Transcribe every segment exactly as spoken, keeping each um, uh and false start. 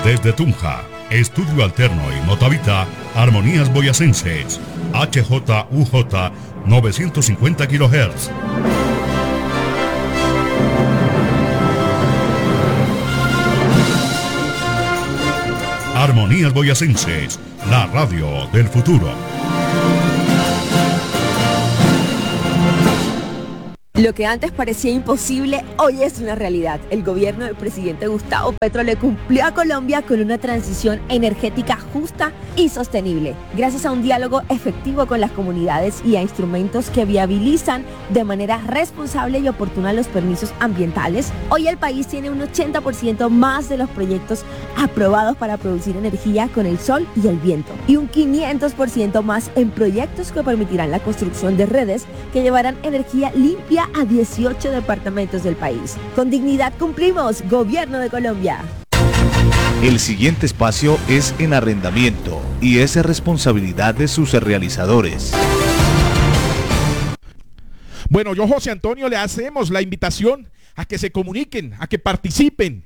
Desde Tunja, Estudio Alterno y Motavita, Armonías Boyacenses, H J U J novecientos cincuenta kilohertz. Armonías Boyacenses, la radio del futuro. Lo que antes parecía imposible, hoy es una realidad. El gobierno del presidente Gustavo Petro le cumplió a Colombia con una transición energética justa y sostenible, gracias a un diálogo efectivo con las comunidades y a instrumentos que viabilizan de manera responsable y oportuna los permisos ambientales. Hoy el país tiene un ochenta por ciento más de los proyectos aprobados para producir energía con el sol y el viento, y un quinientos por ciento más en proyectos que permitirán la construcción de redes que llevarán energía limpia a dieciocho departamentos del país. Con dignidad cumplimos, Gobierno de Colombia. El siguiente espacio es en arrendamiento y es responsabilidad de sus realizadores. Bueno, yo, José Antonio, le hacemos la invitación a que se comuniquen, a que participen.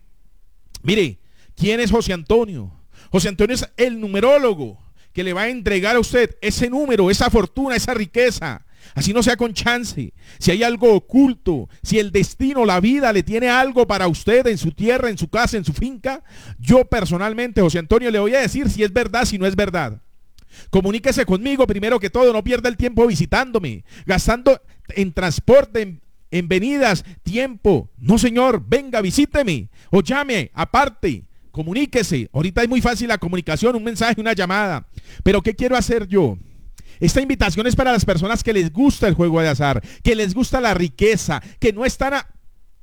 Mire, ¿quién es José Antonio? José Antonio es el numerólogo que le va a entregar a usted ese número, esa fortuna, esa riqueza. Así no sea con chance. Si hay algo oculto, si el destino, la vida le tiene algo para usted en su tierra, en su casa, en su finca, yo personalmente, José Antonio, le voy a decir si es verdad, si no es verdad. Comuníquese conmigo primero que todo, no pierda el tiempo visitándome, gastando en transporte, en, en venidas, tiempo. No, señor, venga, visíteme o llame aparte. Comuníquese. Ahorita es muy fácil la comunicación, un mensaje, una llamada. Pero ¿qué quiero hacer yo? Esta invitación es para las personas que les gusta el juego de azar, que les gusta la riqueza, que no están, a,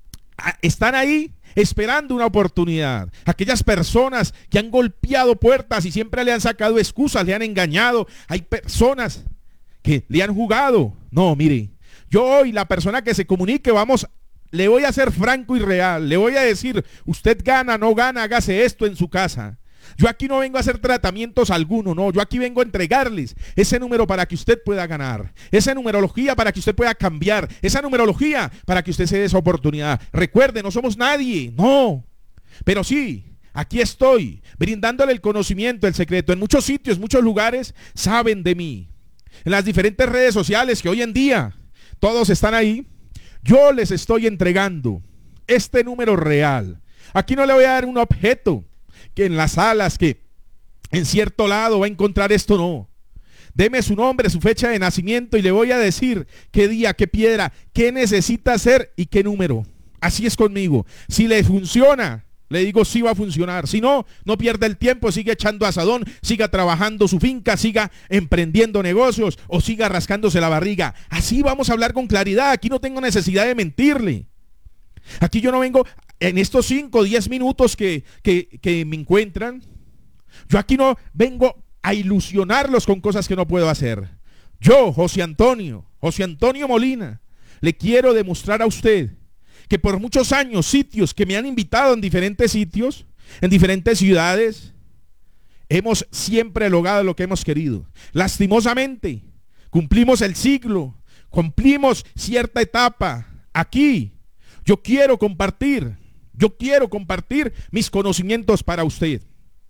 a, están ahí esperando una oportunidad. Aquellas personas que han golpeado puertas y siempre le han sacado excusas, le han engañado. Hay personas que le han jugado. No, mire, yo hoy, la persona que se comunique, vamos, le voy a ser franco y real. Le voy a decir, usted gana, no gana, hágase esto en su casa. Yo aquí no vengo a hacer tratamientos alguno, no, yo aquí vengo a entregarles ese número para que usted pueda ganar, esa numerología para que usted pueda cambiar, esa numerología para que usted se dé esa oportunidad. Recuerde, no somos nadie, no, pero sí, aquí estoy, brindándole el conocimiento, el secreto. En muchos sitios, muchos lugares saben de mí, en las diferentes redes sociales que hoy en día todos están ahí, yo les estoy entregando este número real. Aquí no le voy a dar un objeto que en las salas, que en cierto lado va a encontrar esto, no. Deme su nombre, su fecha de nacimiento y le voy a decir qué día, qué piedra, qué necesita hacer y qué número. Así es conmigo. Si le funciona, le digo sí va a funcionar. Si no, no pierda el tiempo, sigue echando asadón, siga trabajando su finca, siga emprendiendo negocios o siga rascándose la barriga. Así vamos a hablar con claridad. Aquí no tengo necesidad de mentirle. Aquí yo no vengo, en estos cinco o diez minutos que, que, que me encuentran, yo aquí no vengo a ilusionarlos con cosas que no puedo hacer. Yo, José Antonio, José Antonio Molina, le quiero demostrar a usted que por muchos años, sitios que me han invitado en diferentes sitios, en diferentes ciudades, hemos siempre logrado lo que hemos querido. Lastimosamente, cumplimos el siglo, cumplimos cierta etapa. Aquí, yo quiero compartir, yo quiero compartir mis conocimientos para usted.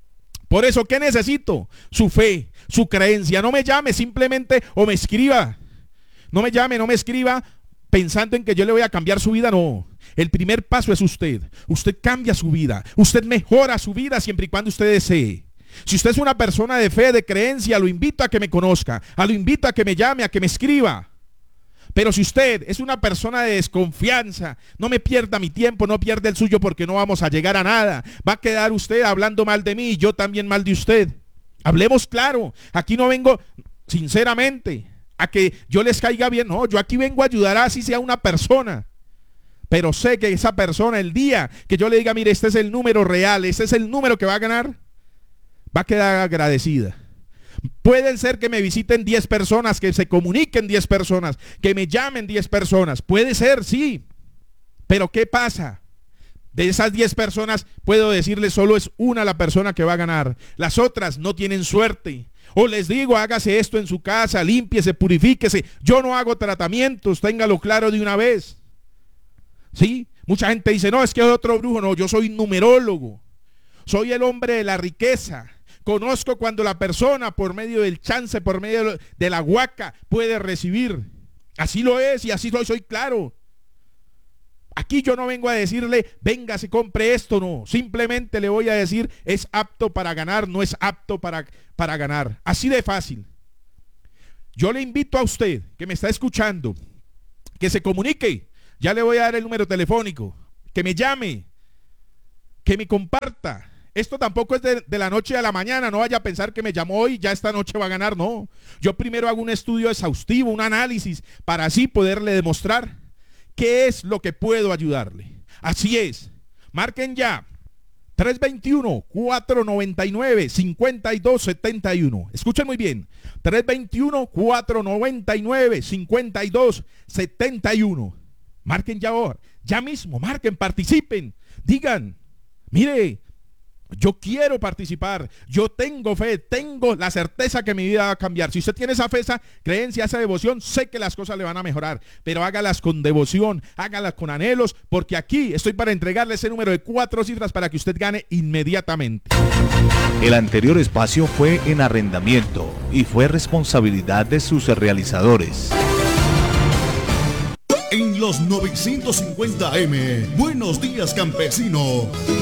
Por eso, ¿qué necesito? Su fe, su creencia. No me llame simplemente o me escriba. No me llame, no me escriba pensando en que yo le voy a cambiar su vida. No. El primer paso es usted. Usted cambia su vida. Usted mejora su vida siempre y cuando usted desee. Si usted es una persona de fe, de creencia, lo invito a que me conozca. A lo invito a que me llame, a que me escriba. Pero si usted es una persona de desconfianza, no me pierda mi tiempo, no pierda el suyo, porque no vamos a llegar a nada. Va a quedar usted hablando mal de mí y yo también mal de usted. Hablemos claro. Aquí no vengo, sinceramente, a que yo les caiga bien. No, yo aquí vengo a ayudar a así sea una persona. Pero sé que esa persona, el día que yo le diga, mire, este es el número real, este es el número que va a ganar, va a quedar agradecida. Pueden ser que me visiten diez personas, que se comuniquen diez personas, que me llamen diez personas. Puede ser, sí. Pero ¿qué pasa? De esas diez personas puedo decirles solo es una la persona que va a ganar. Las otras no tienen suerte. O les digo, hágase esto en su casa, límpiese, purifíquese. Yo no hago tratamientos, téngalo claro de una vez. ¿Sí? Mucha gente dice, no, es que es otro brujo. No, yo soy numerólogo. soy el hombre de la riqueza. Conozco cuando la persona por medio del chance, por medio de la huaca puede recibir. Así lo es y así soy, soy claro. Aquí yo no vengo a decirle, venga, se compre esto, no. Simplemente le voy a decir, es apto para ganar, no es apto para, para ganar. Así de fácil. Yo le invito a usted que me está escuchando, que se comunique. Ya le voy a dar el número telefónico. Que me llame, que me comparta. Esto tampoco es de, de la noche a la mañana. No vaya a pensar que me llamó hoy, ya esta noche va a ganar. No. Yo primero hago un estudio exhaustivo, un análisis, para así poderle demostrar qué es lo que puedo ayudarle. Así es. Marquen ya. tres dos uno, cuatro nueve nueve, cinco dos siete uno. Escuchen muy bien. tres dos uno, cuatro nueve nueve, cinco dos siete uno. Marquen ya ahora. Ya mismo. Marquen, participen. Digan, mire, yo quiero participar, yo tengo fe, tengo la certeza que mi vida va a cambiar. Si usted tiene esa fe, esa creencia, esa devoción, sé que las cosas le van a mejorar, pero hágalas con devoción, hágalas con anhelos, porque aquí estoy para entregarle ese número de cuatro cifras para que usted gane inmediatamente. El anterior espacio fue en arrendamiento y fue responsabilidad de sus realizadores. En los novecientos cincuenta A M, Buenos Días Campesino.